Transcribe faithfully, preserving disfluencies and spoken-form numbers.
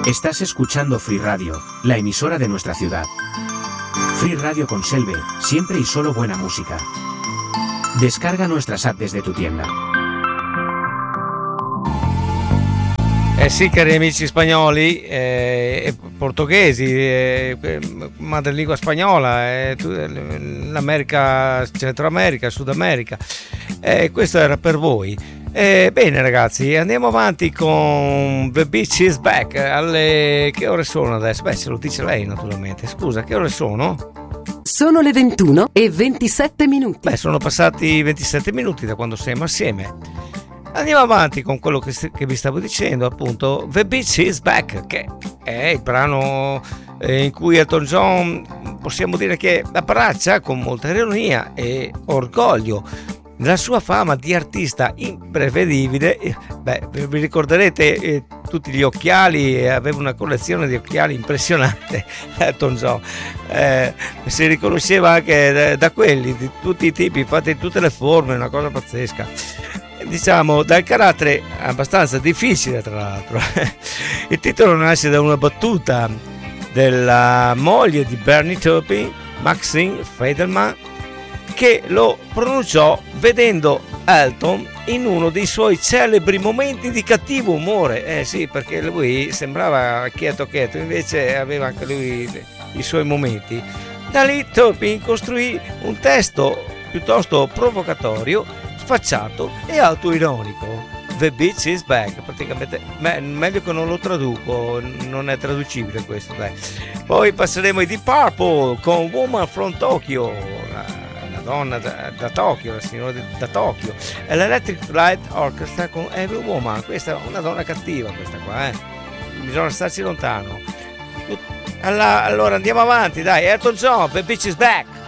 Estás escuchando Free Radio, la emisora de nuestra ciudad. Free Radio con Selve, siempre y solo buena música. Descarga nuestras apps desde tu tienda. Eh sì, cari amici spagnoli e eh, portoghesi, eh, madrelingua spagnola, eh, l'America, Centro America, Sud America, eh, questo era per voi. Eh, bene ragazzi, andiamo avanti con The Beach is Back. Alle... che ore sono adesso? Beh, se lo dice lei naturalmente. Scusa, che ore sono? Sono le ventuno e ventisette minuti. Beh, sono passati ventisette minuti da quando siamo assieme. Andiamo avanti con quello che, che vi stavo dicendo, appunto, The Beach is Back, che è il brano in cui Elton John, possiamo dire che abbraccia con molta ironia e orgoglio la sua fama di artista imprevedibile. Beh, vi ricorderete eh, tutti gli occhiali, aveva una collezione di occhiali impressionante Elton John, eh, si riconosceva anche da, da quelli di tutti i tipi, fatti in tutte le forme, una cosa pazzesca, diciamo, dal carattere abbastanza difficile tra l'altro. Il titolo nasce da una battuta della moglie di Bernie Taupin, Maxine Friedman, che lo pronunciò vedendo Elton in uno dei suoi celebri momenti di cattivo umore. Eh sì, perché lui sembrava quieto quieto, invece aveva anche lui i suoi momenti. Da lì Taupin costruì un testo piuttosto provocatorio, sfacciato e autoironico. The Beach is Back, praticamente me, meglio che non lo traduco, non è traducibile questo, dai. Poi passeremo ai Deep Purple con Woman from Tokyo, donna da, da Tokyo, la signora da Tokyo, e l'Electric Light Orchestra con Every Woman. Questa è una donna cattiva, questa qua, eh. Bisogna starci lontano. Allora andiamo avanti, dai. Elton John, The Beach is Back.